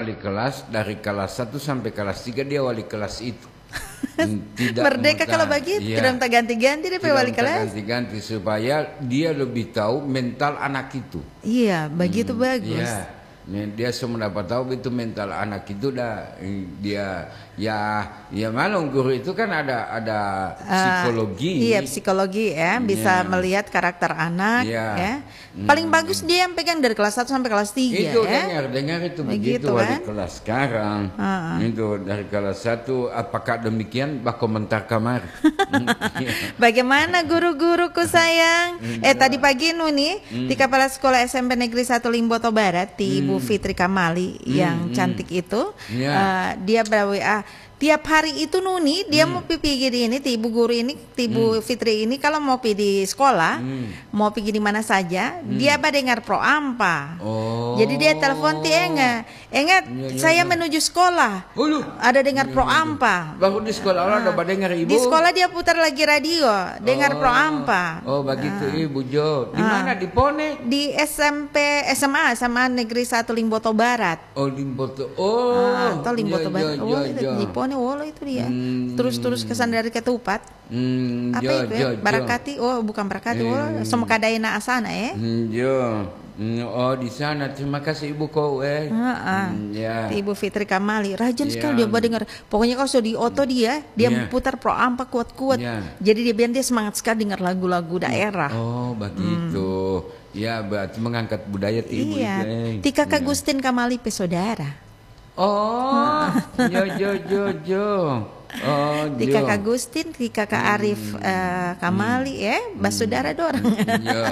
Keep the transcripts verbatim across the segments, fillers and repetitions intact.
wali kelas dari kelas satu sampai kelas tiga dia wali kelas itu. Tidak Merdeka mutan. kalau begitu, Ya. tidak ganti-ganti deh Tidak wali kelas. ganti-ganti supaya dia lebih tahu mental anak itu. Iya, begitu Hmm, bagus. Iya. Nih, dia semua dapat tahu itu mental anak itu dah dia ya ya malam guru itu kan ada ada psikologi. Uh, iya psikologi ya, bisa Iya. melihat karakter anak Iya. ya. Paling bagus dia yang pegang dari kelas satu sampai kelas tiga Itu ya. dengar dengar itu Begitu, begitu wali kan? kelas sekarang. Uh-uh. Itu dari kelas satu apakah demikian bak komentar kamar. Bagaimana guru-guruku sayang? Eh tadi pagi nu nih di kepala sekolah S M P Negeri satu Limboto Barat di Ibu Fitri Kamali yang cantik itu, Ya. uh, dia ber-W A tiap hari itu Nuni dia mau pergi gini ini, ti ibu guru ini, ti ibu Fitri ini kalau mau pergi di sekolah, mau pergi di mana saja, dia apa dengar pro ampa. Oh. Jadi dia telepon ti Enga, Enga Ya, ya, saya ya. menuju sekolah. Oh, lu. Ada dengar pro ampa. Baru di sekolah orang ada dengar ibu. Di sekolah dia putar lagi radio, dengar pro ampa. Oh begitu ibu Jo. Di mana di Pone? Di S M P S M A sama Negeri satu Limboto Barat. Oh Limboto. Oh. Ah, atau Limboto Ya, Barat. ya, Oh, ya, itu ya. di Pone, oh itu dia. Hmm. Terus-terus kesan dari Ketupat. Hmm, Apa jo, itu jo, ya? jo. Barakati. Oh, bukan Barakati. Oh, Somokadaina Asana ya. Hmm, Jo. Hmm, oh di sana. Terima kasih ibu kau eh. Heeh. Hmm, ya. Ibu Fitri Kamali, rajin Ya. sekali dia buat dengar. Pokoknya kalau sudah di oto dia, dia Ya. putar pro ampa kuat-kuat. Ya. Jadi dia biar dia semangat sekali dengar lagu-lagu daerah. Oh begitu. Ya berarti mengangkat budaya ti ibu Iya. itu. Eh. Ti Kakak Ya. Gustin Kamali pesodara. Oh. Jo jo jo jo. Oh Di Jo. Kakak Gustin, di Kakak Arif eh, Kamali ya, basudara dorang. Ya.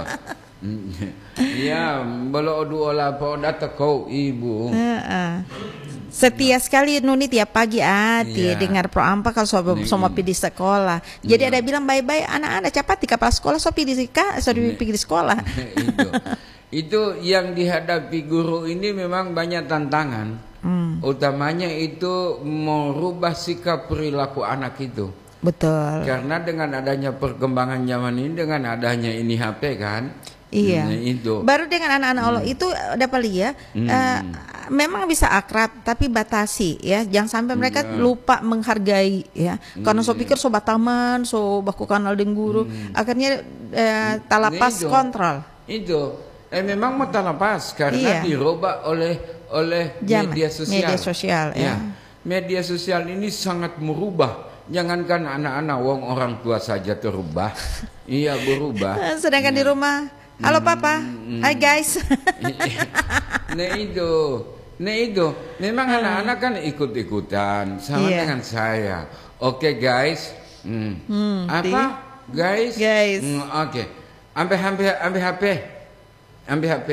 Ya, bolo odu ola po data kau ibu. Heeh. Setia sekali Nuni tiap pagi hati Iya. dengar pro ampa kalau so, so mau pergi di sekolah. Jadi ada bilang bye-bye anak-anak cepat di kepala sekolah so pergi di ka, so pergi di sekolah. itu. Itu yang dihadapi guru ini memang banyak tantangan. Utamanya itu merubah sikap perilaku anak itu. Betul. Karena dengan adanya perkembangan zaman ini, dengan adanya ini H P kan. Iya. Nah, itu. Baru dengan anak-anak Allah itu dapat lihat eh, memang bisa akrab tapi batasi ya. Jangan sampai mereka lupa menghargai ya. Karena so pikir so bataman, so baku kenal dengan guru, akhirnya eh, talapas Itu. kontrol. Itu eh memang mau lepas karena Iya. dirubah oleh oleh Zaman, media sosial. media sosial, ya. Media sosial ini sangat merubah. Jangankan anak-anak, wong orang tua saja terubah. Iya berubah. Eh, Sedangkan di rumah, halo papa, hai guys. Nah itu, nah itu, memang anak-anak kan ikut-ikutan sama Iya. dengan saya. Oke guys, Hmm. Hmm, apa guys? Guys. Hmm, Oke, ambil ambil ambil H P, ambil H P,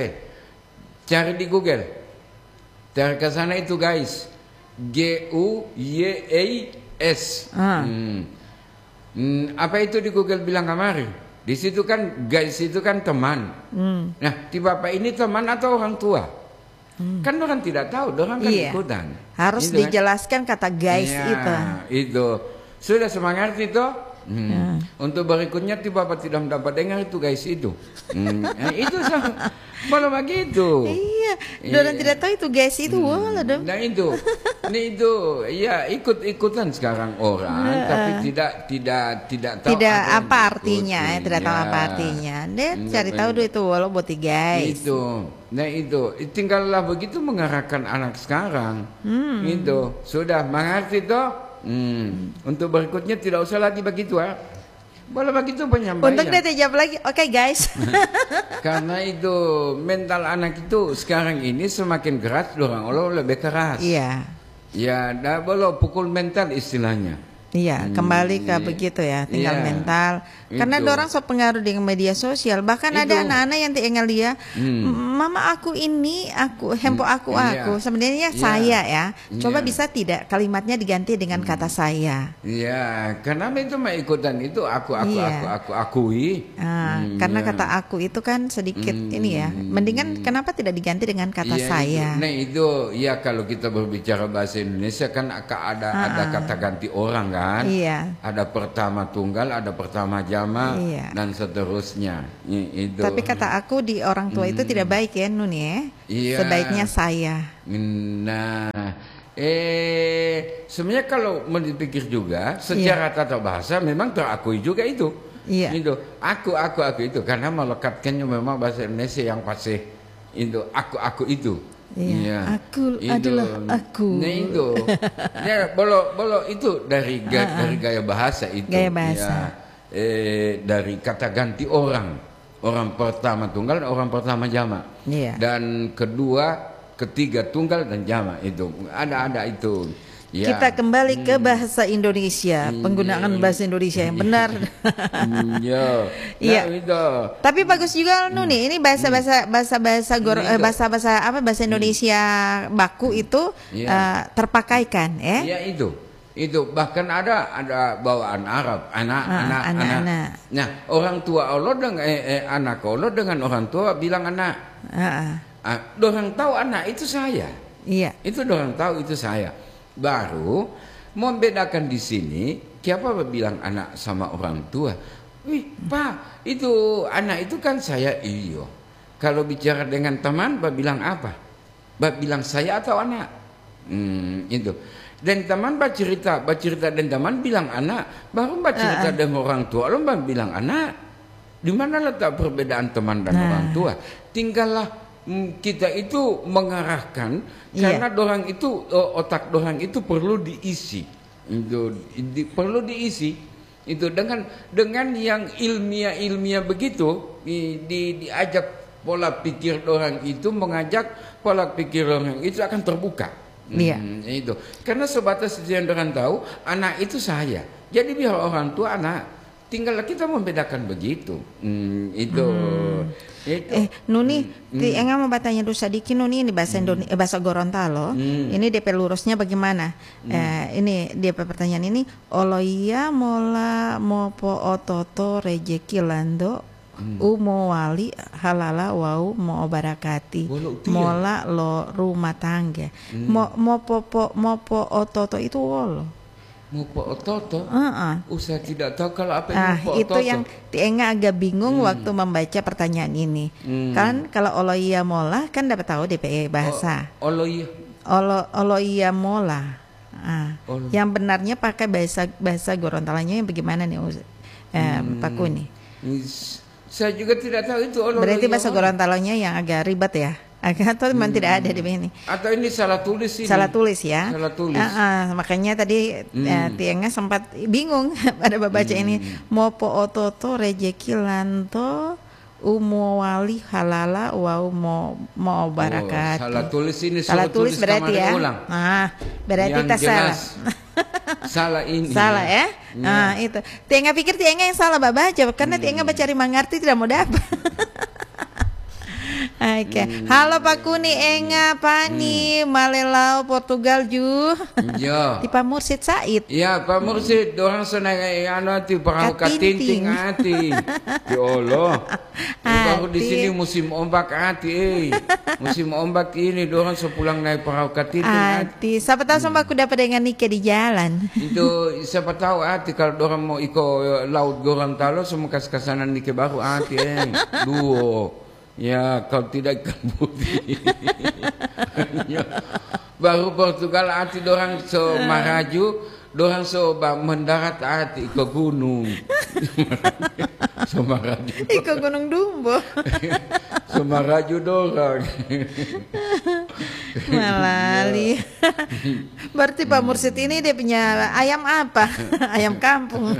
cari di Google, cari ke sana itu guys, G U Y A S. Ah. Hmm. Hmm, apa itu di Google bilang kemarin? Di situ kan guys itu kan teman. Hmm. Nah, di bapak ini teman atau orang tua? Kan orang tidak tahu, orang kan Iya. ikutan. Harus Gitu kan? dijelaskan kata guys Ya, itu. itu. Sudah semangat itu? Hmm. Untuk berikutnya tiba bapak tidak mendapat dengar itu guys itu. Hmm. Nah, itu sama. Malah begitu. Iya, Iya. orang tidak tahu itu guys itu, wala dong. Nah itu, ini itu, ya ikut-ikutan sekarang orang, tapi tidak tidak tidak tahu Tidak ada yang apa artinya ya, diikuti. tidak tahu Ya. apa artinya. Dia Tidak cari tahu banyak. dulu itu walau buat guys. Itu, nah itu, tinggallah begitu mengarahkan anak sekarang. Itu sudah mengerti toh. Hmm. Untuk berikutnya tidak usah lagi begitu ya. Boleh begitu penyampaian. Untuk dia jawab lagi, oke guys. Karena itu mental anak itu sekarang ini semakin keras, orang Allah lebih keras. Iya, Ya, dah boleh pukul mental istilahnya. iya, kembali ke begitu ya, tinggal Iya. mental. Karena Itu. ada orang sok pengaruh dengan media sosial. Bahkan ada Itu. anak-anak yang tinggal dia, Hmm. mama aku ini, aku, handphone aku, Iya. aku. Sebenarnya Iya. saya ya. Coba Iya. bisa tidak kalimatnya diganti dengan kata saya. Ya, karena itu mah ikutan itu aku aku Iya. aku aku akui. Ah, Hmm, karena ya. kata aku itu kan sedikit Hmm. ini ya. Mendingan kenapa tidak diganti dengan kata Iya, saya? Itu. Nah itu ya kalau kita berbicara bahasa Indonesia kan akan ada ada kata ganti orang kan. Iya. Ada pertama tunggal, ada pertama jama Iya. dan seterusnya. I- Itu. Tapi kata aku di orang tua itu tidak baik ya Nun ya. Iya. Sebaiknya saya. Nah. Eh, sebenarnya kalau mau dipikir juga, secara tata bahasa memang terakui juga itu. Iya. Itu aku, aku, aku itu karena melekatkannya memang bahasa Indonesia yang fasih. Itu aku, aku itu. Iya. Ya, Aku itu. adalah aku. Nah itu. Ya, bolo, bolo itu dari ga, dari gaya bahasa itu. Gaya bahasa. Ya, eh, dari kata ganti orang. Orang pertama tunggal, orang pertama jamak. Iya. Dan kedua, ketiga tunggal dan jamak itu. Ada-ada itu. Ya. Kita kembali ke bahasa Indonesia, penggunaan bahasa Indonesia yang benar. Iya. Iya. Nah, itu. Tapi bagus juga Nuni, ini bahasa-bahasa bahasa-bahasa gor- eh, bahasa-bahasa apa bahasa Indonesia baku itu Iya. eh, terpakaikan, ya. Iya itu. Itu bahkan ada ada bawaan Arab anak Ah, anak anak, anak. anak. Nah, orang tua Allah dengan eh, eh, anak Allah dengan orang tua bilang anak. Ah, ah. Ah, dorang tahu anak itu saya. Iya. Itu dorang tahu itu saya. Baru membedakan di sini, siapa bilang anak sama orang tua? Wih, Pak, itu anak itu kan saya. Iyo. Kalau bicara dengan teman, Pak bilang apa? Pak bilang saya atau anak? Hmm, itu. Dan teman Pak cerita, Pak cerita dan teman bilang anak, baru Pak cerita Uh-uh. dengan orang tua, lo Pak bilang anak. Di mana letak perbedaan teman dan Nah. orang tua? Tinggallah mm, kita itu mengarahkan Iya. karena dorang itu o- otak dorang itu perlu diisi. Itu di- perlu diisi. Itu dengan dengan yang ilmiah-ilmiah begitu di, di, diajak pola pikir dorang itu mengajak pola pikir dorang itu akan terbuka. Iya. Hmm, itu karena sebatas itu yang orang tahu anak itu saya jadi biar orang tua anak tinggal kita membedakan begitu. Hmm, itu itu Eh, Nuni, ti enggak mau bertanya dulu sedikit Nuni ini bahasa Indonesia, eh, bahasa Gorontalo. Ini D P lurusnya bagaimana? Eh, ini D P pertanyaan ini, oloia mola mopo ototo rejeki lando umo wali halala wau mo barakati Bolo tiang. mola lo rumah tangga. Mo mopo po mopo ototo itu wolo. mau po ototo. Heeh. Usah tidak tahu kalau apa Ah, mau po itu ototo. yang Tienga agak bingung waktu membaca pertanyaan ini. Hmm. Kan kalau oloia mola kan dapat tahu D P E bahasa. Oh, olo iya. Olo oloia mola. Ah, Olo. yang benarnya pakai bahasa bahasa Gorontalanya yang bagaimana nih Uz- eh, Pak Kuni? S- Saya juga tidak tahu itu olo. Berarti iya bahasa mana. Gorontalonya yang agak ribet ya. Agak atau memang tidak ada di sini. Atau ini salah tulis ini. Salah tulis ya. Salah tulis. Ah, ah, makanya tadi eh, Tienga sempat bingung pada membaca ini. Mopo ototo rejeki lanto umo wali halala wau mo mo barakat. Oh, salah tulis ini. Salah suruh tulis berarti kemarin ya. ulang. Ah, berarti Yang tak salah. jelas. Salah ini. Salah ya. Nah, itu. Tienga pikir Tienga yang salah baca karena Hmm. Tienga mencari mengerti tidak mau dapat. Oke. Halo Pak Kuni Enga Pani Malelau Portugal ju. Ya. Di Pak Mursid Said. Ya, Pak Mursid, orang senang anu hati perahu Katinting. katinting hati. Ya Allah. Baru di Hati. sini musim ombak hati, eh. Musim ombak ini orang sepulang naik perahu katinting hati. Hati. Siapa tahu sama aku dapat dengan nikah di jalan. Itu siapa tahu hati kalau orang mau ikut laut Gorontalo semua kas-kasanan nikah baru hati, eh. Duo. Ya, kalau tidak ikan putih. Ya. Baru Portugal hati dorang so maraju, dorang so ba- mendarat hati ke gunung. So maraju. Iko Gunung Dumbo. So maraju dorang. Malali. Berarti Pak Mursid ini dia punya ayam apa? Ayam kampung.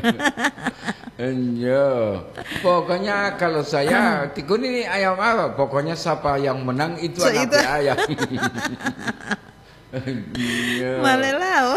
Ya, pokoknya kalau saya tikun ini ayam apa? Pokoknya siapa yang menang itu So, anak itu. ayam. Ya. Malelau.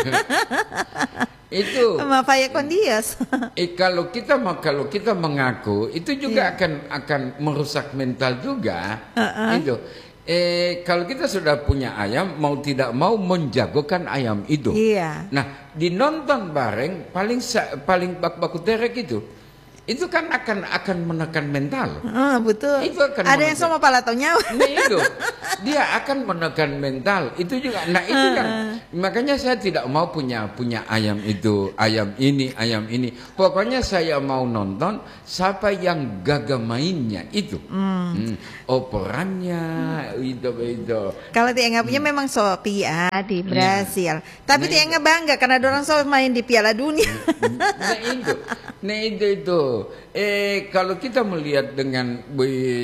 Itu. Sama Faya Kondias. Eh, kalau kita mau- kalau kita mengaku itu juga akan akan merusak mental juga. Itu. Eh, kalau kita sudah punya ayam mau tidak mau menjagokan ayam itu. Iya. Nah, dinonton bareng paling sa- paling bak baku terek itu. itu kan akan akan menekan mental. Ah, betul. Itu akan ada yang sama pala atau nyawa. Nah, itu dia akan menekan mental. Itu juga. Nah itu kan makanya saya tidak mau punya punya ayam itu, ayam ini, ayam ini. Pokoknya saya mau nonton siapa yang gagah mainnya itu. Hmm. Hmm. Operannya hmm. itu itu. Kalau Tienga punya hmm. memang Sophia di Brasil. Nah, tapi nah, Tienga bangga karena orang so main di Piala Dunia. Nah itu, nah itu itu. Eh kalau kita melihat dengan be,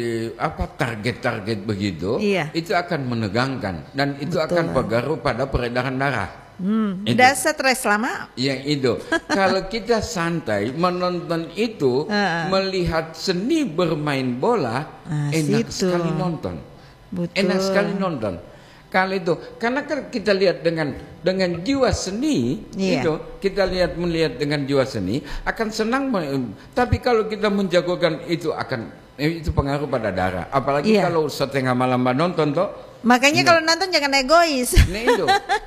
apa target-target begitu, iya. itu akan menegangkan dan itu Betul. akan pengaruh pada peredaran darah. Hmm, udah stres lama? Yang itu. Kalau kita santai menonton itu, uh, melihat seni bermain bola, uh, enak situ. sekali nonton. Betul. Enak sekali nonton. Kali itu, karena kan kita lihat dengan dengan jiwa seni yeah. itu, kita lihat melihat dengan jiwa seni akan senang. Tapi kalau kita menjagokan itu akan itu pengaruh pada darah. Apalagi yeah. kalau setengah malam nonton toh. Makanya nah, kalau nonton jangan egois. Nah itu,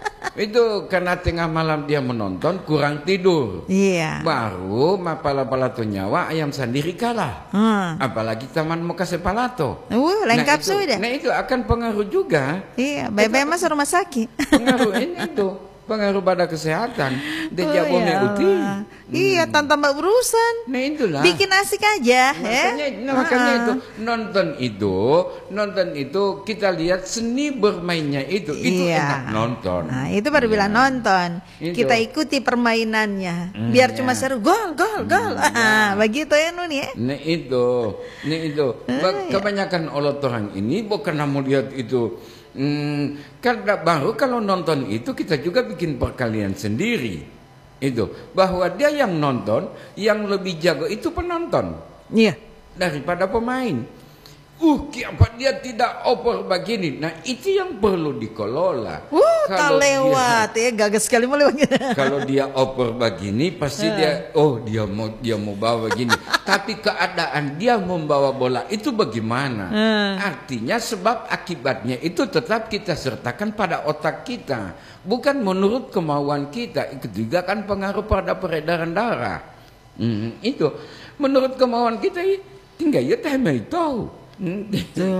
itu karena tengah malam dia menonton kurang tidur. Iya. Baru mapala-pala tu nyawa ayam sendiri kalah. Hmm. Apalagi taman muka sepalato. Uh, lengkap nah, sudah. Nah itu akan pengaruh juga. Iya, bebe mas rumah sakit. Pengaruh ini itu. Pengaruh pada kesehatan. Dia oh, ya uti. Hmm. Iya, tanpa mbak berurusan. Nah itulah. Bikin asik aja. Makanya, eh? nah, makanya itu nonton itu, nonton itu kita lihat seni bermainnya itu, itu iya. enak nonton. Nah itu baru ya. bilang nonton. Itu. Kita ikuti permainannya. Hmm, Biar ya. cuma seru gol, gol, gol. Hmm, ah, ya. Begitu ya Nuni ya. Nah itu, nah itu. Ah, kebanyakan ya. oleh orang ini bukan mau lihat itu. Hmm, karena baru kalau nonton itu kita juga bikin perkalian sendiri itu bahwa dia yang nonton yang lebih jago itu penonton iya daripada pemain. Uh, apa dia tidak oper begini. Nah, itu yang perlu dikelola. Uh, tak lewat dia, ya, gagas sekali mau lewat. Kalau dia oper begini, pasti uh. dia, oh dia mau dia mau bawa begini. Tapi keadaan dia membawa bola itu bagaimana? Uh. Artinya sebab akibatnya itu tetap kita sertakan pada otak kita, bukan menurut kemauan kita. Itu juga kan pengaruh pada peredaran darah. Hmm, itu menurut kemauan kita tinggal ya teh itu. Hmm.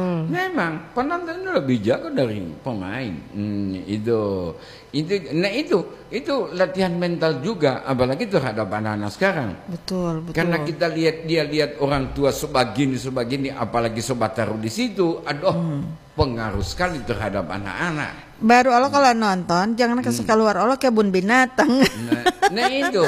Memang penonton itu lebih jago dari pemain. Hmm, itu, itu, nah itu, itu latihan mental juga, apalagi terhadap anak-anak sekarang. Betul, betul. Karena kita lihat dia lihat orang tua sebagini sebagini, apalagi sobat taruh di situ, aduh, hmm. pengaruh sekali terhadap anak-anak. Baru Allah kalau nonton, jangan kasih hmm. keluar Allah kebun binatang. Nah, nah itu.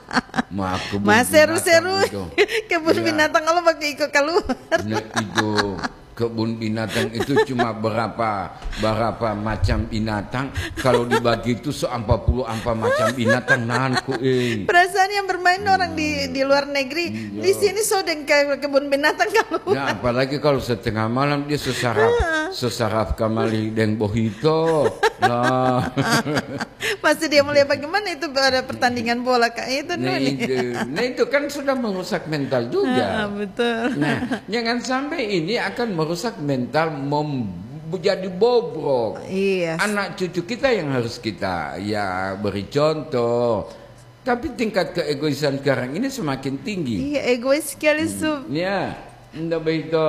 Mas seru-seru kebun ya. binatang kalau pakai ikut keluar. Nah itu kebun binatang itu cuma berapa berapa macam binatang, kalau dibagi itu seampa puluh ampa macam binatang nanku eh. Perasaan yang bermain hmm. orang di di luar negeri iya. di sini sodeng ke kebun binatang keluar. Nah apalagi kalau setengah malam dia sesaraf sesaraf kamali deng bohito. Nah. Pasti dia melihat bagaimana itu ada pertandingan bola kayak itu. Nah itu, nah itu kan sudah merusak mental juga. Ah, betul. Nah jangan sampai ini akan merusak mental, mem jadi bobrok. Iya. Anak cucu kita yang harus kita ya beri contoh. Tapi tingkat keegoisan sekarang ini semakin tinggi. Iya egois sekali hmm. Sub. Ya, ndak begitu.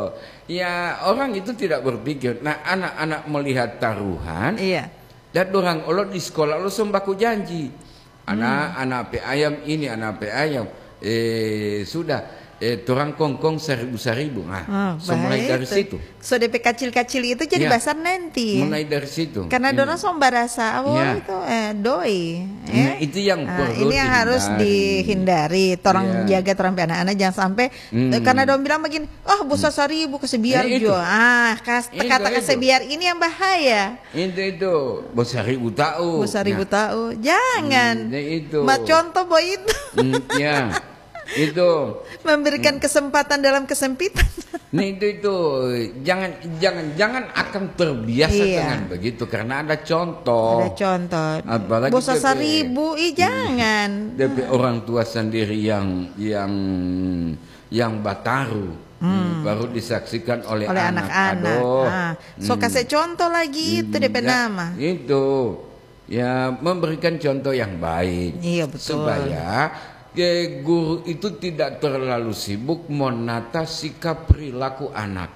Ya orang itu tidak berpikir. Nah anak-anak melihat taruhan. Iya. Dan orang olot di sekolah lo sembaku janji. Anak hmm. anak pe ayam ini anak pe ayam. Eh sudah. Eh, torang kongkong seribu-seribu. Nah, oh, so mulai dari situ. So D P kecil-kecil itu jadi ya. besar nanti. Mulai dari situ. Karena dorang somba rasa awal ya. itu eh, doi. Eh? Nah, itu yang nah, perlu ini yang harus dihindari. Torang ya. jaga torang anak-anak jangan sampai hmm. karena dorang bilang begini, oh busa seribu kesebiar nah, jo. Ah, kas, kata kesebiar ini yang bahaya. Itu itu. Busa ribu tahu. Busa ribu nah. tahu. Jangan. Hmm, itu. Ma contoh boy itu. Hmm, ya. Itu memberikan kesempatan dalam kesempitan. Nah itu itu jangan jangan jangan akan terbiasa iya. dengan begitu karena ada contoh. Ada contoh. Apalagi bosa seribu, ih jangan. Tapi hmm. orang tua sendiri yang yang yang bataru hmm. baru disaksikan oleh anak-anak. Nah, so hmm. kasih contoh lagi itu D P ya, nama. Itu ya memberikan contoh yang baik. Iya betul. Supaya ke guru itu tidak terlalu sibuk menata sikap perilaku anak.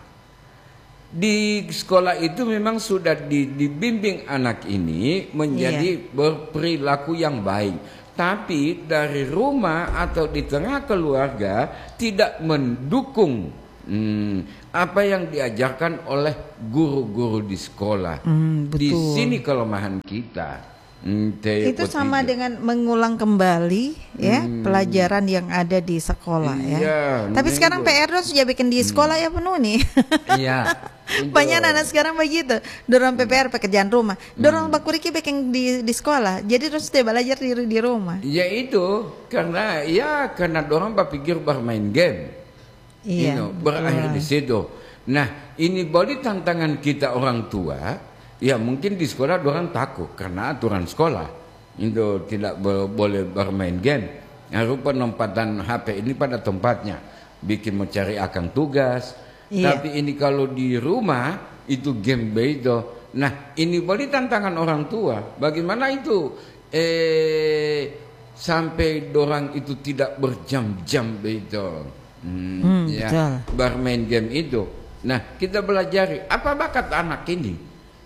Di sekolah itu memang sudah dibimbing anak ini menjadi iya. berperilaku yang baik. Tapi dari rumah atau di tengah keluarga tidak mendukung hmm, apa yang diajarkan oleh guru-guru di sekolah. Hmm, di sini kelemahan kita. Hmm, itu sama dengan mengulang kembali ya hmm. pelajaran yang ada di sekolah iya, ya. Tapi sekarang P R sudah bikin di sekolah hmm. ya penuh nih. Iya. Banyak anak sekarang begitu. Dorong P P R pekerjaan rumah. Dorong hmm. bakuriki bikin di di sekolah. Jadi terus dia belajar di di rumah. Ya itu karena ya karena dorong berpikir bermain game. Iya. You know, berakhir di situ. Nah, ini boleh tantangan kita orang tua. Ya mungkin di sekolah orang takut karena aturan sekolah itu tidak bo boleh bermain game. Harus penempatan H P ini pada tempatnya. Bikin mencari akan tugas. Iya. Tapi ini kalau di rumah itu game beda. Nah ini boleh tantangan orang tua. Bagaimana itu eh sampai orang itu tidak berjam-jam beda. Hmm, hmm, ya betul. Bermain game itu. Nah kita belajar apa bakat anak ini.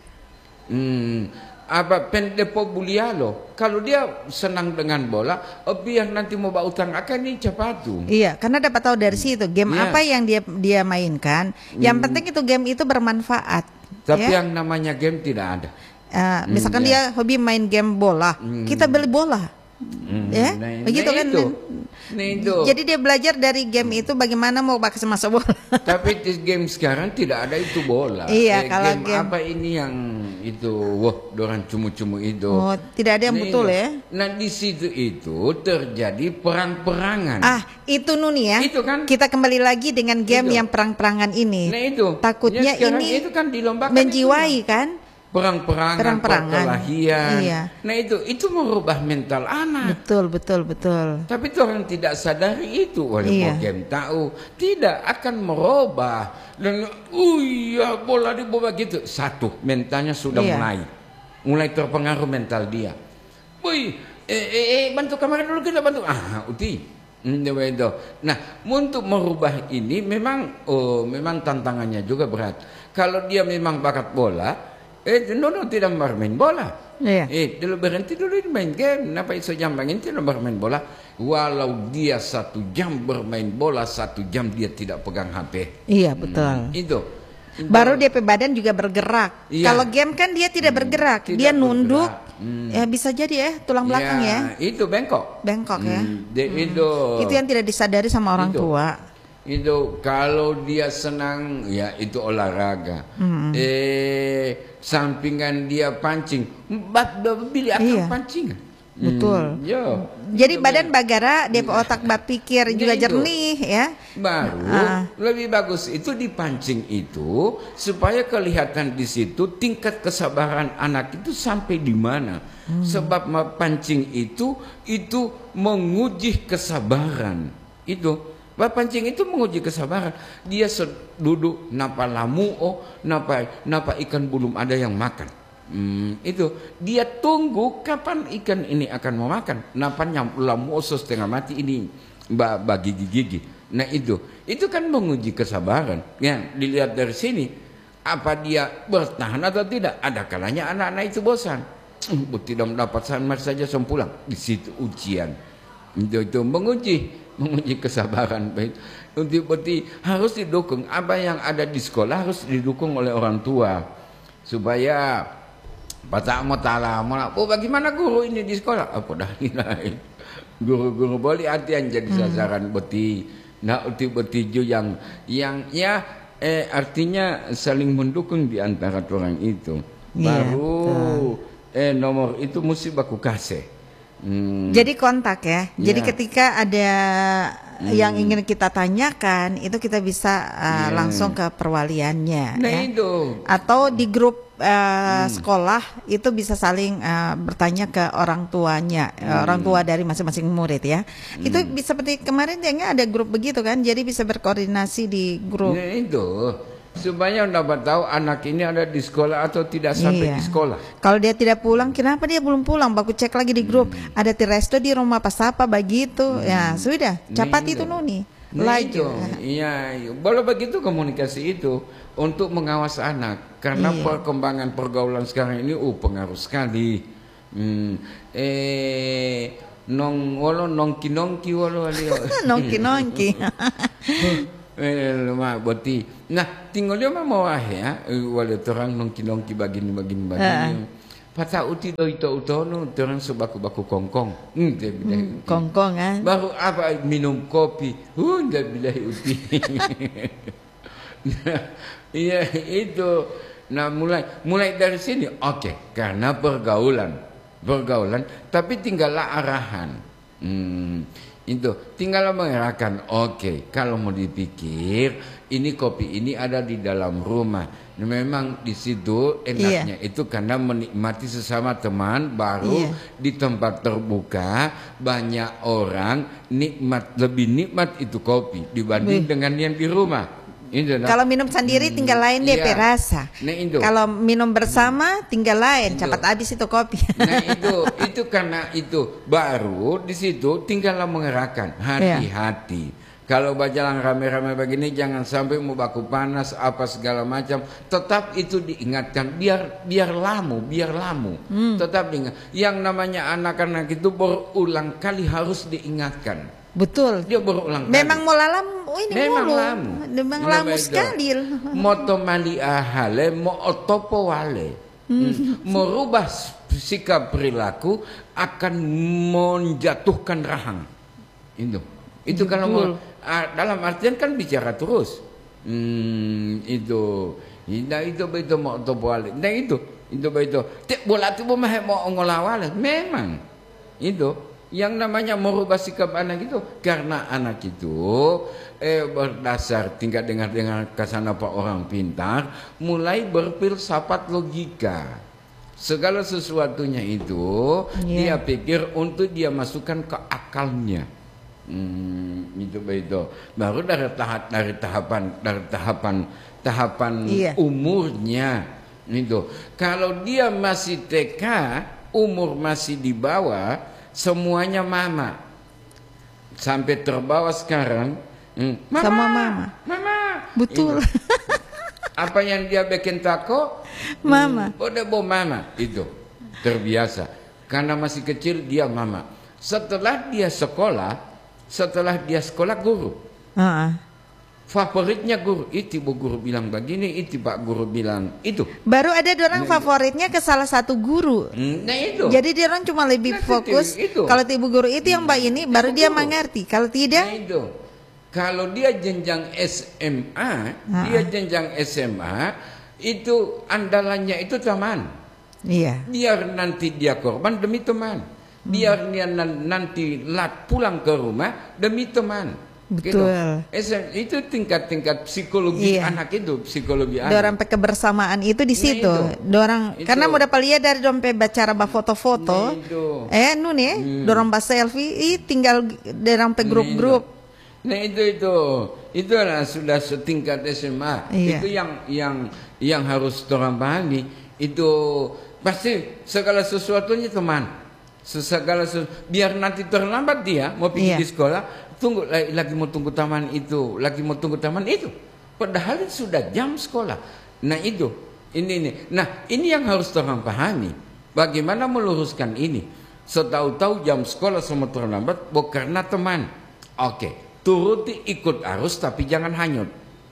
Hmm, apa pendepo bulialo kalau dia senang dengan bola, oh biar nanti mau bawa utang akan ini cepat tuh. Iya, karena dapat tahu dari situ game yeah. apa yang dia dia mainkan. Yang hmm. penting itu game itu bermanfaat. Tapi ya? yang namanya game tidak ada. Uh, misalkan hmm, dia yeah. hobi main game bola, hmm. kita beli bola, hmm. ya, nah, begitu nah kan? Itu. Nah, itu. Jadi dia belajar dari game itu bagaimana mau pakai masa bola. Tapi di game sekarang tidak ada itu bola. Iya, eh, kalau game, game apa ini yang itu, wah, dorang cumu-cumu itu. Oh, tidak ada yang nah, betul itu. ya. Nah di situ itu terjadi perang-perangan. Ah, itu Nuni ya. Itu kan. Kita kembali lagi dengan game itu. yang perang-perangan ini. Nah itu. Takutnya ya, ini itu kan dilombakan menjiwai itu, kan. Perang-perangan, perang-perangan, perkelahian. Iya. Nah itu itu merubah mental anak. Betul, betul, betul. Tapi orang tidak sadari itu oleh iya. game tahu tidak akan merubah dan uh ya bola di bola gitu. Satu mentalnya sudah iya. mulai mulai terpengaruh mental dia. Woi, eh, eh, eh bantu kamera dulu kita bantu. Ah, uti. Nah, untuk merubah ini memang oh memang tantangannya juga berat. Kalau dia memang bakat bola, Eh, no, no, tidak bermain bola. Iya. Eh, dulu berhenti dulu main game. Kenapa iso jam bangin tidak bermain bola? Walau dia satu jam bermain bola, satu jam dia tidak pegang H P. Iya, betul. Hmm, itu. Baru D P badan juga bergerak. Iya. Kalau game kan dia tidak hmm, bergerak, tidak dia nunduk. Hmm. Ya bisa jadi ya tulang belakang ya. ya. Itu bengkok. Bengkok ya. Hmm, de, hmm. Itu. Itu yang tidak disadari sama orang itu. tua. Itu kalau dia senang ya itu olahraga. Hmm. Eh sampingan dia pancing, bat pilih akan iya. pancing. Betul. Hmm, yo. Jadi badan bagara, dia otak berpikir juga itu. jernih ya. Baru uh. lebih bagus itu dipancing itu supaya kelihatan di situ tingkat kesabaran anak itu sampai di mana. Hmm. Sebab pancing itu itu menguji kesabaran itu. Pancing itu menguji kesabaran. Dia duduk napa lamu oh napa napa ikan belum ada yang makan. Hmm, itu dia tunggu kapan ikan ini akan mau makan. Napa nyam lamu oh setengah mati ini bagi gigi. Nah itu itu kan menguji kesabaran. Ya dilihat dari sini apa dia bertahan atau tidak. Ada kalanya anak-anak itu bosan. Uh, tidak mendapat samar saja sempulang. Di situ ujian. Itu itu menguji. menguji kesabaran baik untuk berarti harus didukung apa yang ada di sekolah harus didukung oleh orang tua supaya baca mau taala mau oh bagaimana guru ini di sekolah apa dah lain guru-guru boleh hati-hati jadi sasaran hmm. beti nah uti betiju yang yang ya eh artinya saling mendukung di antara orang itu baru yeah, eh nomor itu mesti baku kasih. Hmm. Jadi kontak ya. Yeah. Jadi ketika ada hmm. yang ingin kita tanyakan, itu kita bisa uh, yeah. langsung ke perwaliannya. Nah, ya. itu. Atau di grup uh, hmm. sekolah itu bisa saling uh, bertanya ke orang tuanya, hmm. orang tua dari masing-masing murid ya. Hmm. Itu bisa seperti kemarin ya ada grup begitu kan. Jadi bisa berkoordinasi di grup. Nah, itu. supaya dapat tahu anak ini ada di sekolah atau tidak sampai Iya. di sekolah. Kalau dia tidak pulang, kenapa dia belum pulang? Baku cek lagi di grup. Hmm. Ada Tiresto di rumah pas apa begitu. Ya sudah, cepat Nah, itu itu. Nuni. Nah, Laju. itu, iya, iya. Boleh begitu komunikasi itu untuk mengawas anak karena Iya. perkembangan pergaulan sekarang ini uh pengaruh sekali. Hmm. Eh nong wolo nongki nongki wolo alio. Nongki nongki. Eh lemah boti. Nah, tinggal dia mau ah ya, wala orang nongki nongki bagini bagini bagini. Pata uti do ito utono, orang sebaku-baku kongkong. Hmm, dia bilang. Kongkong kan. Baru apa minum kopi. Huh, dia bilang uti. Nah, iya itu. Nah, mulai mulai dari sini oke, okay, karena pergaulan. Pergaulan, tapi tinggallah arahan. Hmm. Itu tinggal mengerahkan. Oke, okay, kalau mau dipikir ini kopi ini ada di dalam rumah. Memang di situ enaknya Iya. itu karena menikmati sesama teman baru Iya. di tempat terbuka banyak orang nikmat lebih nikmat itu kopi dibanding Wih. dengan yang di rumah. Itu, nah. Kalau minum sendiri tinggal lain dia Iya. perasa. Nah, itu. Kalau minum bersama tinggal lain, Itu. cepat habis itu kopi. Nah itu itu karena itu baru di situ tinggallah mengerahkan hati-hati. Kalau bajalan rame-rame begini jangan sampai mau baku panas apa segala macam. Tetap itu diingatkan biar biar lamu biar lamu. Hmm. Tetap diingat. Yang namanya anak-anak itu berulang kali harus diingatkan. Betul. Dia berulang kali. Memang mau lalam, oh ini Memang mulu. lamu. Memang Ini lamu betul. sekali. Moto mali ahale, mo otopo wale. Hmm. Merubah sikap perilaku akan menjatuhkan rahang. Itu. Itu kalau mau, ah, dalam artian kan bicara terus. Hmm, itu. Nah itu begitu mau otopo wale. Nah itu. Itu begitu. Tik bola tu mau mau ngolawale. Memang. Itu. Yang namanya merubah sikap anak itu karena anak itu eh, berdasar tingkat dengar-dengar kesana pak orang pintar mulai berfilsafat logika segala sesuatunya itu Yeah. dia pikir untuk dia masukkan ke akalnya. Hmm, itu begitu. Baru dari tahap dari tahapan dari tahapan tahapan Iya. umurnya itu. Kalau dia masih T K, umur masih di bawah, semuanya mama. Sampai terbawa sekarang, hmm, mama, Sama mama. mama. Betul. Itu. Apa yang dia bikin tako? Mama. Hmm, udah bawa mama. Itu terbiasa. Karena masih kecil dia mama. Setelah dia sekolah, setelah dia sekolah guru. Ah. Favoritnya guru, itu bu guru bilang begini, itu pak guru bilang itu. Baru ada orang favoritnya ke salah satu guru. Hmm, Nah itu. Jadi dia orang cuma lebih Nah, fokus. itu. Kalau ibu guru itu yang mbak ini, baru dia guru. mengerti. Kalau Nah tidak, itu. Kalau dia jenjang S M A, Ah. dia jenjang S M A, itu andalannya itu teman. iya. Biar nanti dia korban demi teman. Biar dia nan- nanti lat pulang ke rumah demi teman. Gitu. Betul. S M itu tingkat-tingkat psikologi Iya. anak itu, psikologi anak. Dorang pe kebersamaan itu di Nah, situ. itu. Dorang Itu. karena mau dapat lihat dari dorang pe bacara ba foto-foto. Nah, itu. Eh nun ya, dorang ba selfie, ih tinggal dorang pe grup-grup. Nah itu itu itu adalah sudah setingkat S M A. Iya. Itu yang yang yang harus orang pahami. Itu pasti segala sesuatunya teman. Segala sesu, biar nanti terlambat dia mau pergi Iya. di sekolah, tunggu lagi, lagi mau tunggu taman itu, lagi mau tunggu taman itu. Padahal itu sudah jam sekolah. Nah itu ini ini. Nah ini yang harus orang pahami. Bagaimana meluruskan ini? Setahu-tahu jam sekolah semua terlambat, bukan karena teman. Oke. Turuti ikut arus tapi jangan hanyut.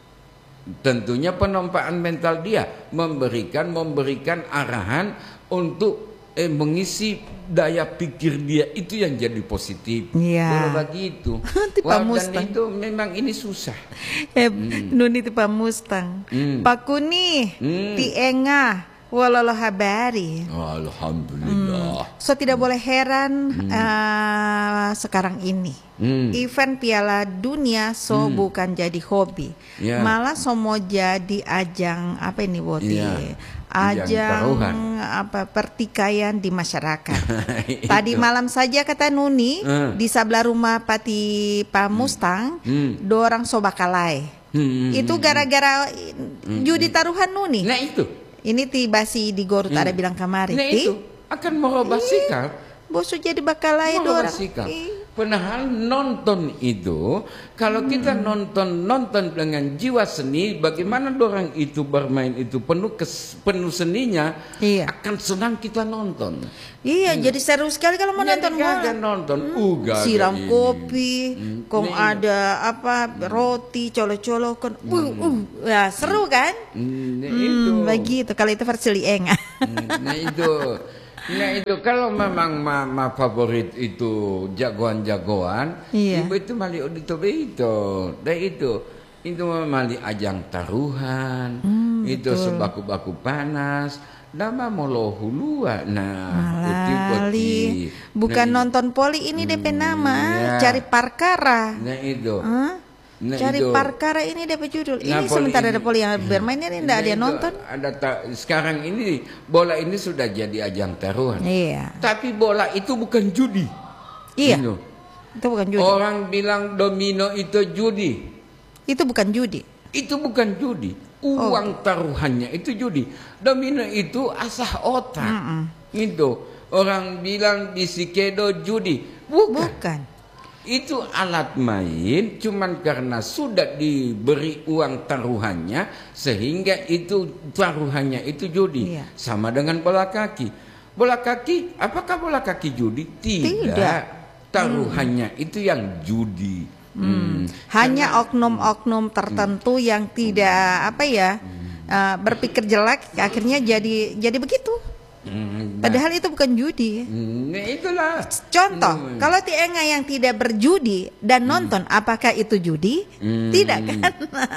Tentunya penempaan mental dia memberikan memberikan arahan untuk eh, mengisi daya pikir dia itu yang jadi positif. Iya. Boleh begitu. Tipe Wah, dan Mustang. itu memang ini susah. Eh, Nuni ti pa Mustang. Hmm. Pakuni, Hmm. ti enga, walalo habari. Alhamdulillah. So tidak boleh heran eh, sekarang ini Hmm. event Piala Dunia so bukan jadi hobi, Ya. malah so mau jadi ajang apa ini Boti? Ya. Ajang taruhan. Ajang apa pertikaian di masyarakat. Itu. Tadi malam saja kata Nuni Hmm. di sebelah rumah Pati Pak Mustang, Hmm. dorang so bakalai. Hmm. Itu gara-gara judi taruhan nuni. Nah itu. Ini tiba si di Gorut Hmm. ada bilang kemarin. Nah itu akan merubah sikap. Bosu jadi bakal lain Merubah orang. sikap. Ih. Padahal nonton itu, kalau kita nonton nonton dengan jiwa seni, bagaimana orang itu bermain itu penuh kes, penuh seninya, Iya. akan senang kita nonton. Iya, jadi seru sekali kalau mau Jadi nonton bola. kagak nonton, uh, gagal Siram ini. kopi, Hmm. kong Nih. ada apa roti, colok-colokan, uh, uh, ya seru kan? Hmm, nah Hmm, itu. begitu. Kalau itu versi Lienga. Hmm, Nah itu, nah itu kalau memang ma, ma favorit itu jagoan-jagoan, Iya. ibu itu mali itu itu, dan itu itu mali ajang taruhan, Hmm, itu betul. sebaku-baku panas, nama molo hulua, nah Malali. putih-putih. Bukan Nah, nonton poli ini D P nama, iya. cari perkara. Nah itu, Hah? nah Cari itu. perkara ini D P judul. Nah, Ini poli sementara ini. ada poli yang bermain ini tidak ada Nah, yang itu nonton. Ada ta- sekarang ini bola ini sudah jadi ajang taruhan. Iya. Tapi bola itu bukan judi. Iya. Gitu. Itu bukan judi. Orang bilang domino itu judi. Itu bukan judi. Itu bukan judi. Uang taruhannya itu judi. Domino itu asah otak. Itu. Orang bilang bisikedo judi. Bukan. Bukan. Itu alat main cuman karena sudah diberi uang taruhannya sehingga itu taruhannya itu judi. Iya. Sama dengan bola kaki. Bola kaki, apakah bola kaki judi? Tidak. Tidak. Taruhannya itu yang judi. Hmm. Hanya oknum-oknum tertentu yang tidak apa ya uh, berpikir jelek akhirnya jadi jadi begitu. Hmm. Padahal itu bukan judi. Hmm, Nah itulah. Contoh, Hmm. kalau Tienga yang tidak berjudi dan nonton, apakah itu judi? Hmm. Tidak kan?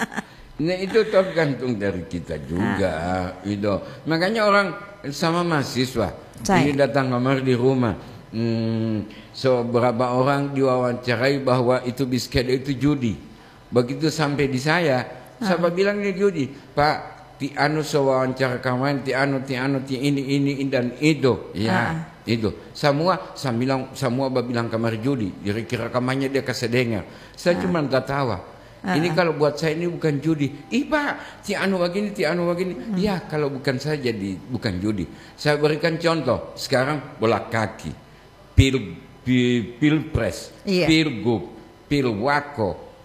Nah itu tergantung dari kita juga, itu. Makanya orang sama mahasiswa Saya. ini datang kamar di rumah. Hmm, so berapa orang diwawancarai bahwa itu bisket itu judi. Begitu sampai di saya, saya bilang ini judi, Pak. Ti anu so wawancara kemarin, ti anu, ti anu, ti ini, ini, dan itu, ya, itu. Semua, saya bilang, semua bilang kamar judi. Jadi kira kamarnya dia kasih dengar. Saya cuma tertawa. Ini kalau buat saya ini bukan judi. Ih Pak, ti anu begini, ti anu begini. Ya kalau bukan saya jadi bukan judi. Saya berikan contoh. Sekarang bola kaki, pil, pil, pilpres, Iya. pilgub, pilwako,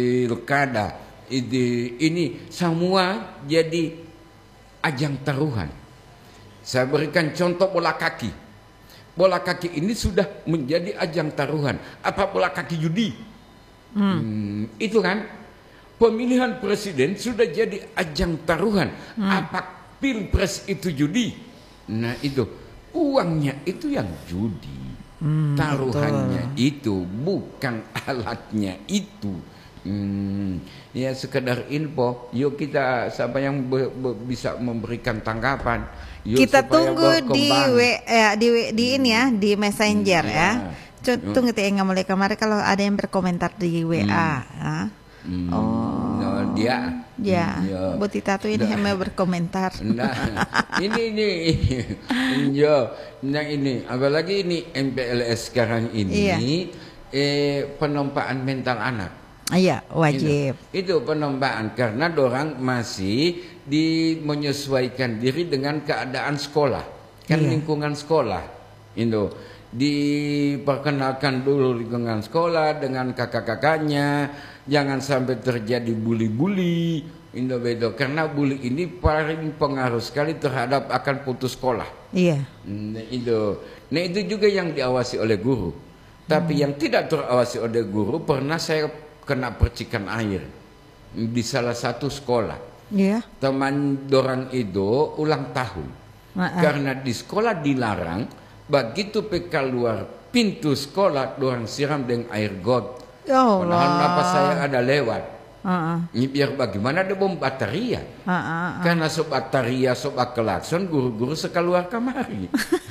pilkada. Ini, ini semua jadi ajang taruhan. Saya berikan contoh bola kaki. Bola kaki ini sudah menjadi ajang taruhan. Apa bola kaki judi? Hmm. Hmm, itu kan pemilihan presiden sudah jadi ajang taruhan. Hmm. Apa pilpres itu judi? Nah itu uangnya itu yang judi. Hmm, taruhannya betul. Itu bukan alatnya itu. Hmm, ya sekedar info. Yuk kita siapa yang be, be, bisa memberikan tanggapan. Yuk, kita tunggu di w, eh, di, w, di ini ya di messenger hmm, ya. ya. Tunggu Tienga mulai kemarin kalau ada yang berkomentar di W A. Hmm. Ya. Hmm. Oh, no, dia. Ya, ya. Bu Tita tuh ini yang mau berkomentar. Nah, ini ini, yo, nah ini, apalagi ini M P L S sekarang ini, iya. eh, penompaan mental anak. Iya, wajib. Itu, itu penompaan karena dorang masih di menyesuaikan diri dengan keadaan sekolah, kan iya. Lingkungan sekolah, itu diperkenalkan dulu lingkungan sekolah dengan kakak-kakaknya, jangan sampai terjadi bully-bully, itu bedo karena bully ini paling pengaruh sekali terhadap akan putus sekolah. Iya. Nah itu, nah itu juga yang diawasi oleh guru, tapi hmm. yang tidak terawasi oleh guru pernah saya kena percikan air di salah satu sekolah. Yeah. Teman dorang itu ulang tahun. Uh-uh. Karena di sekolah dilarang, begitu P K keluar pintu sekolah dorang siram dengan air got. Oh, padahal bapak saya ada lewat. Uh-uh. Ini biar bagaimana ada bom bateria. Uh-uh, uh. Karena sob bateria, sob kelakson, guru-guru sekeluar kamari.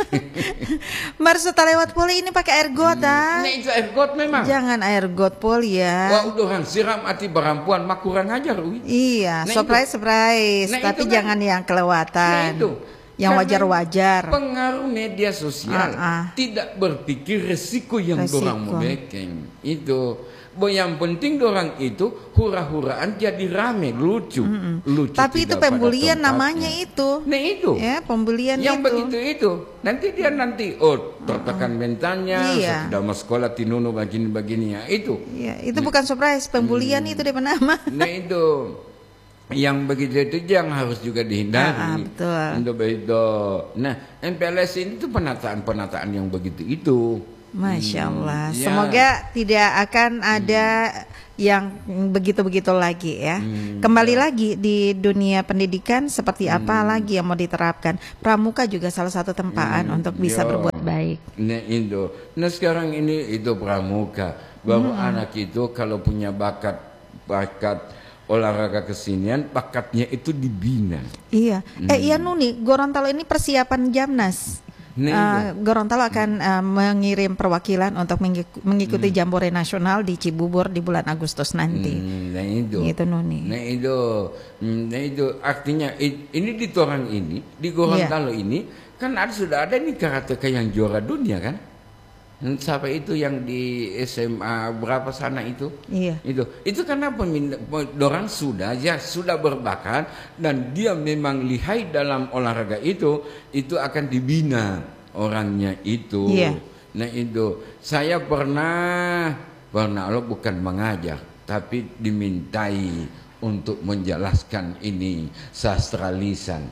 Baru setelah lewat poli ini pakai air got ah. Nah itu air got memang. Jangan air got poli ya. Wah udah orang siram hati berampuan mak kurang ajar ui. Iya, nah, surprise surprise, nah, tapi kan, jangan yang kelewatan. Nah itu. Yang wajar-wajar. Pengaruh media sosial uh-uh. tidak berpikir resiko yang resiko. dorang mau bikin. Itu Bo yang penting dorang itu hura-huraan jadi rame, lucu, Mm-mm. lucu. Tapi itu tidak pada pembulian tempatnya. namanya itu. Nah itu. Ya, pembulian Yang itu. begitu itu. Nanti dia nanti oh tertekan mentalnya, Iya. sudah mau sekolah tinunu begini-begini ya itu. Ya, itu bukan surprise, pembulian itu dia nama. Nah itu. Yang begitu itu yang harus juga dihindari. Ah, ah, betul. Untuk begitu. Nah, M P L S ini tuh penataan-penataan yang begitu itu. Masya Allah. Hmm, ya. Semoga tidak akan ada yang begitu-begitu lagi ya. Hmm, Kembali ya. lagi di dunia pendidikan seperti apa lagi yang mau diterapkan. Pramuka juga salah satu tempaan Hmm, untuk bisa ya. berbuat baik. Nah itu. Nah sekarang ini itu pramuka. Bahwa anak itu kalau punya bakat bakat olahraga kesenian, bakatnya itu dibina. Iya. Eh iya Nuni, Gorontalo ini persiapan Jamnas. Nah, Uh, Gorontalo akan uh, mengirim perwakilan untuk mengik- mengikuti Jambore Nasional di Cibubur di bulan Agustus nanti. Hmm, nah itu. Gitu Nuni. Nah itu, hmm, nah itu artinya i- ini di Torang ini, di Gorontalo ini kan ada sudah ada nih karateka yang juara dunia kan? Hmm, Siapa itu yang di S M A berapa sana itu? Iya. Itu, itu karena peminda, orang sudah ya sudah berbakat dan dia memang lihai dalam olahraga itu, itu akan dibina orangnya itu. Iya. Nah itu, saya pernah pernah lo bukan mengajar, tapi dimintai untuk menjelaskan ini sastra lisan.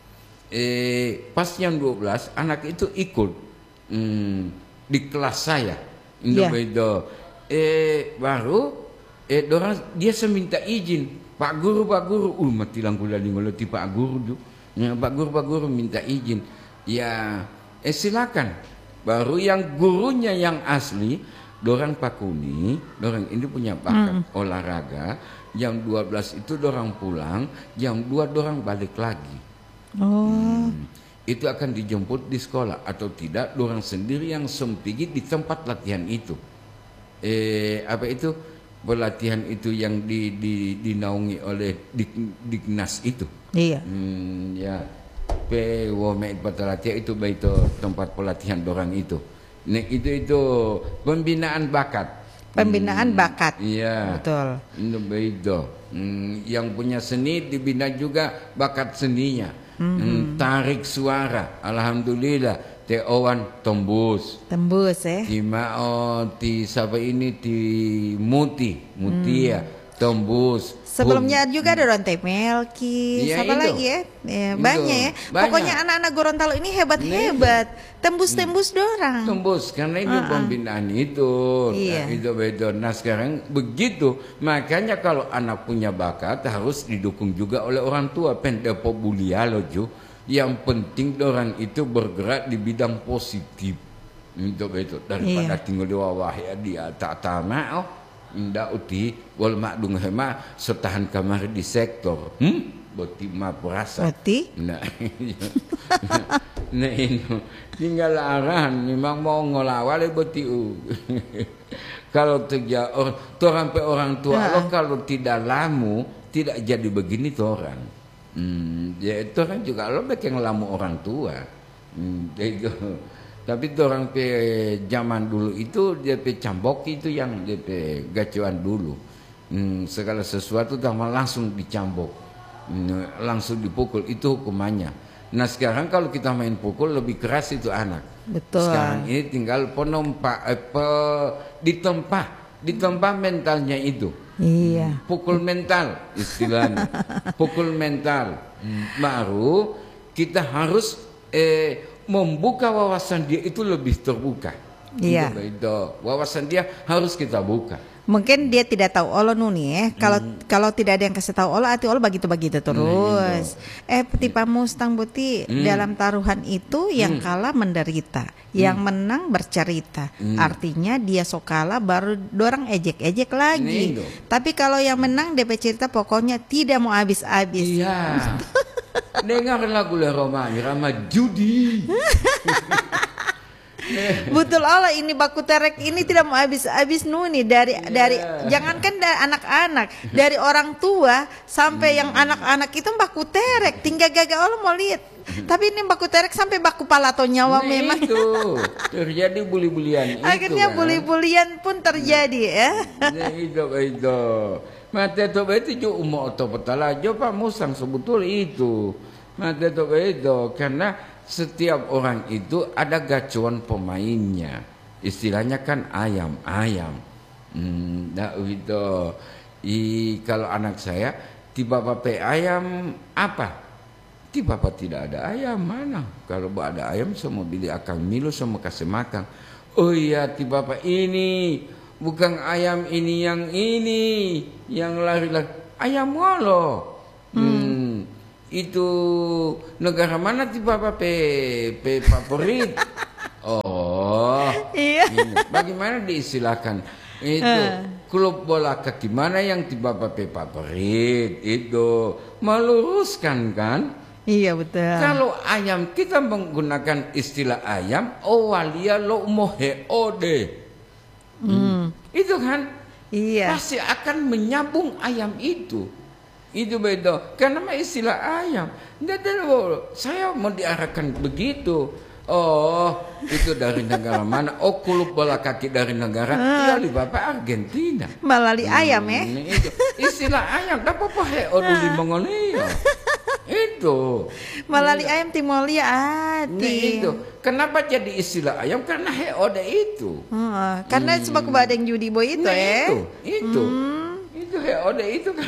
Eh, pas yang dua belas anak itu ikut. Hmm, di kelas saya, Iya. yeah. eh baru, eh dorang dia seminta izin, Pak Guru, Pak Guru, uh mati langku lali ngoloti Pak Guru tu, ya, Pak Guru, Pak Guru minta izin, ya, eh silakan, baru yang gurunya yang asli, dorang Pakuni, dorang ini punya bakat mm. olahraga, jam dua belas itu dorang pulang, jam dua dorang balik lagi. Oh. Hmm. Itu akan dijemput di sekolah atau tidak dorang sendiri yang sempigi di tempat latihan itu. Eh apa itu pelatihan itu yang di, di, dinaungi oleh Dik, Diknas itu. Iya. Hmm, ya. Pe womek latihan itu baik itu tempat pelatihan dorang itu. Nah itu itu pembinaan bakat. Pembinaan Hmm, bakat. Iya. Betul. Itu baik itu. Hmm, yang punya seni dibina juga bakat seninya. Hmm, tarik suara, alhamdulillah. Te owan tembus. Tembus ya. Ti mao ti siapa ini ti Muti, Mutia tembus. Sebelumnya Hum- juga ada Ronte Melki, Iya, siapa itu. lagi ya? Ya, Itu, banyak ya. banyak. Pokoknya anak-anak Gorontalo ini hebat-hebat. Tembus-tembus dorang. tembus karena itu Uh-uh. pembinaan itu. Iya. Nah, itu betul. Nah sekarang begitu, makanya kalau anak punya bakat harus didukung juga oleh orang tua. Pendepo bulia loh Ju. Yang penting orang itu bergerak di bidang positif. Itu betul. Daripada Iya. tinggal di bawah ya dia tak tahu. Oh, indah uti wal makdung hema setahan kamar di sektor. Hmm? Boti ma perasa. Berarti Nah, nah ini tinggal arahan memang mau ngolawal boti u. Kalau terjadi orang, sampai orang tua Nah. lo kalau tidak lamu tidak jadi begini tuh orang. Hmm, ya itu kan juga lo bikin lamu orang tua. Hmm, itu. Tapi tuh orang pe zaman dulu itu dia pe cambok itu yang dia pe gacuan dulu. Hmm, segala sesuatu sama langsung dicambok. Hmm, langsung dipukul itu hukumannya. Nah sekarang kalau kita main pukul lebih keras itu anak. betul. Sekarang ini tinggal penompa, eh, pe, ditempa, ditempa mentalnya itu. Iya. Pukul mental istilahnya. Pukul mental. Baru kita harus eh, membuka wawasan dia itu lebih terbuka. Iya. Itu, itu. Wawasan dia harus kita buka. Mungkin dia tidak tahu Allah Nuni ya. Kalau kalau tidak ada yang kasih tahu Allah, hati Allah begitu-begitu terus. eh peti pamustang buti dalam taruhan itu yang kalah menderita, yang menang bercerita. Artinya dia sok kalah baru dorang ejek-ejek lagi. Nih, Tapi kalau yang menang D P cerita pokoknya tidak mau habis-habis. Iya. Dengar lagu Le Romani Rama judi. Betul Allah ini baku terek ini tidak mau habis-habis Nuni dari dari jangankan dari anak-anak, dari orang tua sampai yang anak-anak itu baku terek. Tinggal gagal Allah mau lihat Tapi ini baku terek sampai baku pala atau nyawa Nah, memang. itu terjadi bully-bulian itu. Akhirnya kan. bully-bulian pun terjadi ya. Nah, itu itu. Mate to itu jo umo to petala jo Pak Musang sebetul itu. Mate to itu karena setiap orang itu ada gacuan pemainnya. Istilahnya kan ayam-ayam. Hmm, nah itu. I kalau anak saya tiba papai ayam apa? Tiba apa tidak ada ayam mana? Kalau ada ayam semua beli akang milu semua kasih makan. Oh iya tiba apa ini bukan ayam ini yang ini yang lari-lari ayam walo. Hmm. hmm. Itu negara mana tiba apa pe pe favorit? Oh iya. Bagaimana diistilahkan itu? Klub bola kaki mana yang tiba apa pe favorit itu meluruskan kan? Iya betul. Kalau ayam kita menggunakan istilah ayam, owalia lo mohe ode, hmm. itu kan, iya. pasti akan menyambung ayam itu, itu beda. Karena istilah ayam, tidak saya mau diarahkan begitu. Oh, itu dari negara mana? Oh, klub bola kaki dari negara. Iya, di bapak Argentina. Melalui hmm, ayam ya? Itu istilah ayam. Dapat apa he ode di Mongolia? Itu melalui ayam timolia ati. Nah, itu kenapa jadi istilah ayam karena he ode itu hmm, karena hmm. sebab badeng judi boy itu nah, ya itu itu hmm. itu he ode itu kan.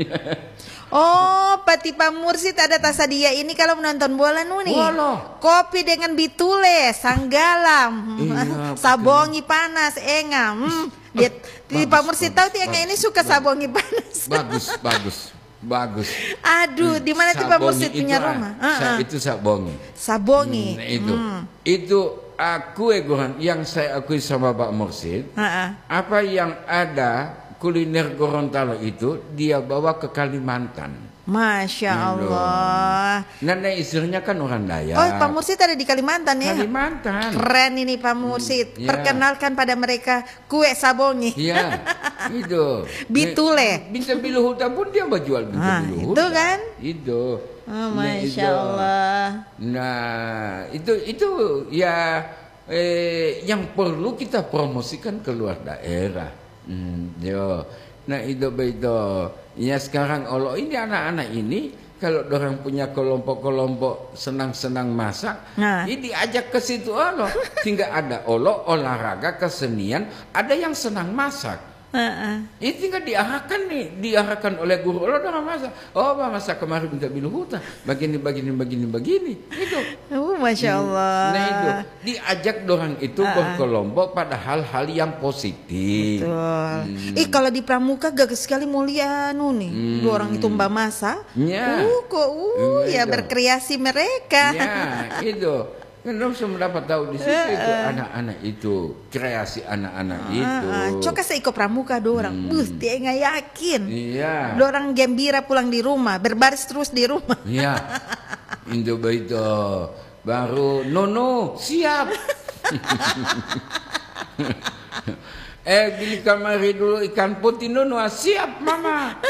Oh, Pati Pak Mursid ada tasa dia ini kalau menonton bola nuni. Kopi dengan bitule, sanggalam, iya, sabongi panas, engam. Hmm. Dia di Pak Mursid tahu tiang ini suka bagus, sabongi panas. Bagus, bagus. Bagus. Aduh, di mana tuh Pak Mursid punya rumah? Uh -uh. Itu sabongi. Sabongi. Hmm, itu. Hmm. Itu aku egoran yang saya akui sama Pak Mursid. Uh -uh. Apa yang ada kuliner Gorontalo itu dia bawa ke Kalimantan. Masya Allah. Nenek istrinya kan orang Dayak. Oh, Pak Mursid ada di Kalimantan ya? Kalimantan. Keren ini Pak Mursid. Hmm, yeah. Perkenalkan pada mereka kue sabongi. Iya, itu. Bitule. Bisa bilu hutan pun dia berjual bisa ah, bilu hutan. Itu kan? Itu. Oh, Masya nah, Allah. Nah, itu itu ya eh, yang perlu kita promosikan keluar daerah. Hmm, yo. Nah itu begitu. Ya sekarang Allah ini anak-anak ini kalau orang punya kelompok-kelompok senang-senang masak, nah. ini diajak ke situ Allah. Tinggal ada Allah olahraga kesenian, ada yang senang masak. Uh-uh. Ini tinggal diarahkan nih, diarahkan oleh guru Allah dalam masak. Oh, Pak masak kemarin minta bilu hutan, begini, begini, begini, begini. Itu. Oh, Masya Allah. Nah itu diajak orang itu uh-uh. berkelompok pada hal-hal yang positif. Betul. Hmm. Ih kalau di Pramuka gak sekali mulia nu nih, hmm. dua orang itu mbak masak. Ya. Uh, kok uh, ya berkreasi mereka. Ya itu. Kenapa semua dapat tahu di situ uh, itu anak-anak itu kreasi anak-anak uh, itu. Uh, coba saya ikut Pramuka dorang, hmm. buh dia nggak yakin. Iya. Dorang gembira pulang di rumah, berbaris terus di rumah. Iya. Itu begitu. Baru Nono siap. eh beli kamari dulu ikan putih Nono siap mama.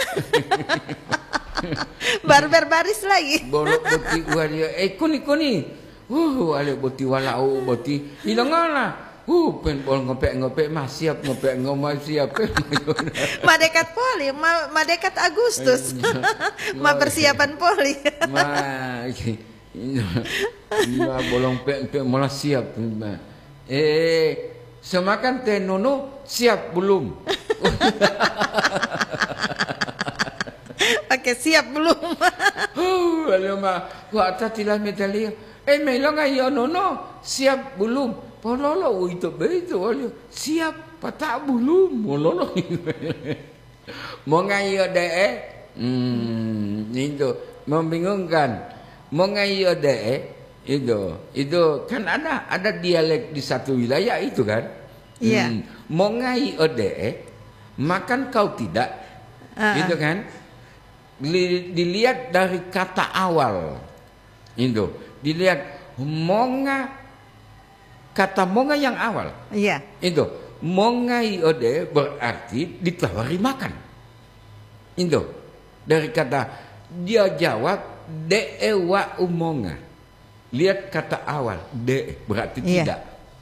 Baru berbaris lagi. Bolok putih waria eh kuni kuni. Uh, ale boti walau boti hilang lah. Uh, pen bol ngopek-ngopek mah siap ngopek ngomong siap. Ma dekat poli, ma, ma dekat Agustus. Ma persiapan poli. Ma, ma bolong pek-pek malah siap. Eh, semakan teh Nono siap belum? Oke, siap belum? Uh, ale mah, wa tatilah medali. Eh melong ayo Nono siap belum? Pololo itu begitu siap patah belum? Pololo mau ngayo deh? Hmm itu membingungkan. Mau ngayo deh? Itu itu kan ada ada dialek di satu wilayah itu kan? Iya. Hmm, mau ngayo deh? Makan kau tidak? Uh-uh. Itu kan? Dilihat dari kata awal itu. Dilihat monga kata monga yang awal. Iya. Itu monga iode berarti ditawari makan. Itu dari kata dia jawab dewa umonga. lihat kata awal, de berarti Iya. tidak.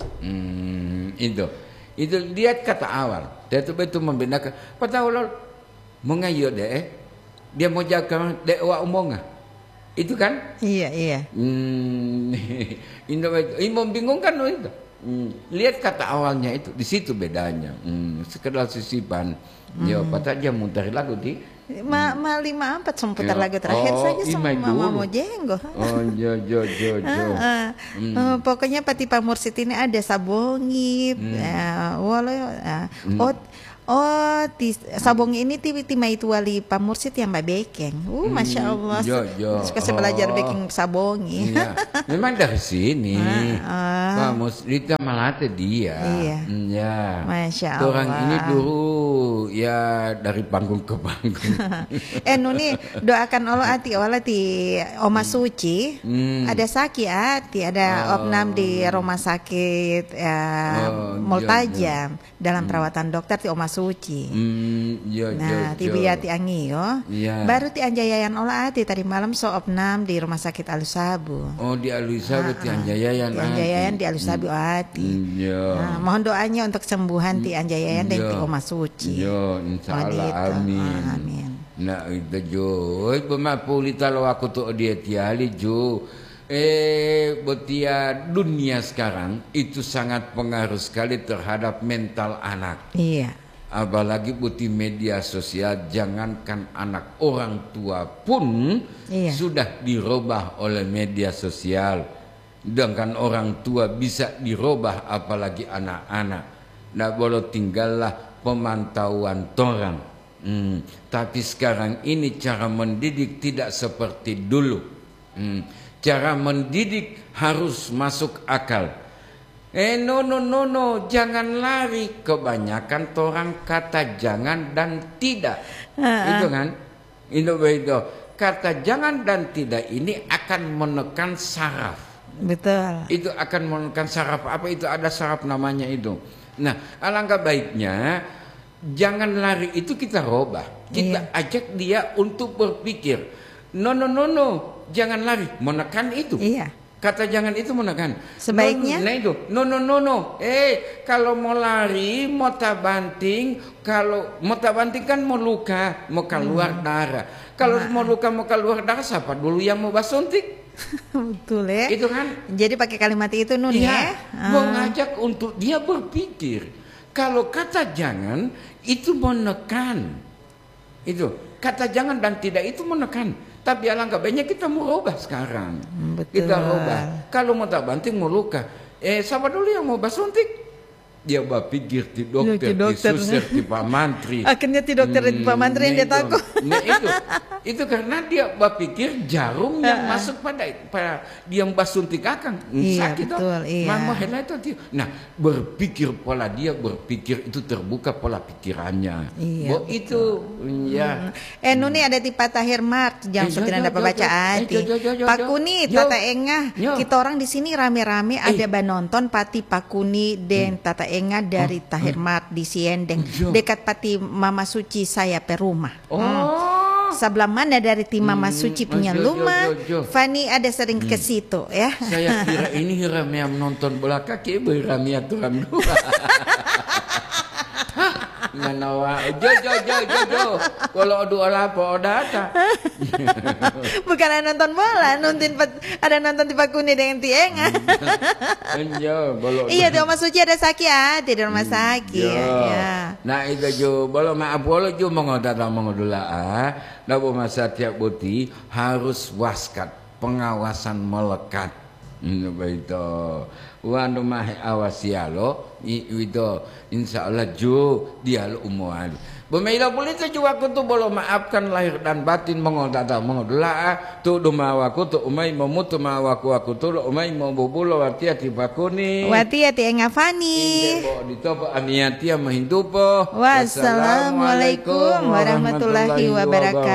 Hmm, itu. Itu lihat kata awal. Dia tu betul membedakan. Padahal mengayo de, dia mau jaga de wa umongah. Itu kan? Iya, iya. Hmm, Indo ini membingungkan loh itu. Hmm, lihat kata awalnya itu, di situ bedanya. Hmm, sekedar sisipan. Hmm. Ya, patah dia muntari lagu di. Ma, ma lima empat semputar Ya. lagu terakhir Oh, saja sama imai Mama dulu. Mojenggo. Oh, jo jo jo jo. Ah, ah. Eh, pokoknya Pati Pamursit ini ada sabongi, eh, walau, eh, oh, oh, ti, sabongi ini ti timai itu wali Pamursit yang Mbak Bekeng. Uh, masya Allah, Jo, jo. suka saya belajar Oh. baking sabongi. Iya. Memang dari sini. Ah, Wah, Musrita Malate dia. Iya. Hmm, ya. Masya Orang Allah. ini dulu ya dari panggung ke panggung. eh Nuni doakan Allah ati Allah ti Oma Suci. Hmm. Ada Saki ati, ada opnam di rumah sakit ya, Oh, Multajam dalam perawatan dokter ti Oma Suci. Hmm, jo, Nah, jo, ti jo. biati angio. Iya. Baru ti anjayayan Allah ati tadi malam so opnam di rumah sakit Alusabu. Oh, di Aluisa berarti Anjayayan. Ti anjayayan di Alusabu ati. Hmm, ya. Nah, mohon doanya untuk kesembuhan ti anjayayan dan Iya. ti Oma Suci. Yo, insya Mohon Allah, itu. amin. Ah, amin. Nah, itu jo. Oi, pemapulita lo aku tuh dia tiali jo. Eh, betia dunia sekarang itu sangat pengaruh sekali terhadap mental anak. Iya. Apalagi buti media sosial, jangankan anak, orang tua pun Iya. sudah dirubah oleh media sosial. Sedangkan orang tua bisa dirubah, apalagi anak-anak. Nah, boleh tinggallah pemantauan torang. Hmm, tapi sekarang ini cara mendidik tidak seperti dulu. Hmm, cara mendidik harus masuk akal. Eh no no no no, jangan lari. Kebanyakan orang kata jangan dan tidak. Itu kan? Itu begitu. Kata jangan dan tidak ini akan menekan saraf. Betul. Itu akan menekan saraf. Apa itu, ada saraf namanya itu. Nah, alangkah baiknya jangan lari itu kita robah. Kita ajak dia untuk berpikir. No no no no, jangan lari, menekan itu. Iya. Kata jangan itu menekan. Sebaiknya? No, nah itu. No no no no. Eh, kalau mau lari, mau tabanting, kalau mau tabanting kan mau luka, mau keluar darah. Kalau mau luka, mau keluar darah, siapa dulu yang mau basuntik? Betul ya. Itu kan. Jadi pakai kalimat itu Nun Iya, ya. mengajak untuk dia berpikir. Kalau kata jangan itu menekan. Itu kata jangan dan tidak itu menekan. Tapi alangkah baiknya kita mau rubah sekarang. Betul. Kita rubah. Kalau mau tak banting mau luka. Eh, siapa dulu yang mau basuntik? Dia berpikir di dokter, Di dokter. di suster, di pak mantri. Akhirnya ti dokter dan Pak Mantri yang dia nah itu. takut. Nah itu, itu karena dia berpikir jarum yang masuk pada pada dia basuntik akang. Iya, Sakit betul, toh. iya. Mama hela itu dia. Nah, berpikir pola dia berpikir itu terbuka pola pikirannya. Iya, Bo, itu ya. Eh Nuni ada di Pak Tahir Mart jam Eh, sembilan jo, dapat jo, baca jo. Eh, hati. jo, jo, jo, jo, Pak jo. Kuni, Yo. Tata Engah, Yo. kita orang di sini rame-rame ada banonton Pati Pak Kuni dan Tata Engah dari Tahir Mart di Siendeng Jo. dekat Pati Mama Suci saya perumah. Oh. Sebelah mana dari tim Mama Suci punya Jo, jo, rumah? jo, jo. Fani ada sering ke situ ya. Saya kira ini hirami yang menonton bola kaki, hirami aturan dua. Nganawa, jo jo jo jo jo. Kalau dua lapo data. Bukan ada nonton bola, nonton Pat- ada nonton di Pak Kuni dengan Tienga. Enjo, bolo. Iya di Mama Suci ada sakit ya, di rumah sakit. Yo. Ya. Nah itu jo, bolo maaf bolo jo mengodata mengodula ah. Dapo masa tiap buti harus waskat, pengawasan melekat. Ini begitu. Wanu mah awasialo, itu insya Allah jo dia umuan. Bumila boleh tu juga aku tu boleh maafkan lahir dan batin mengodata mengodola tu dumawaku tu umai memutu mawaku aku tu umai mau bubulo watia tipakuni. Wati ya Tienga Fani. Bo ditopo amiatia mahindupo. Wassalamualaikum warahmatullahi wabarakatuh.